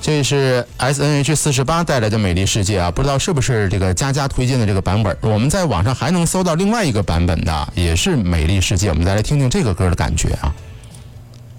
这是 SNH48 带来的美丽世界啊，不知道是不是这个佳佳推荐的这个版本。我们在网上还能搜到另外一个版本的，也是美丽世界，我们再来听听这个歌的感觉啊。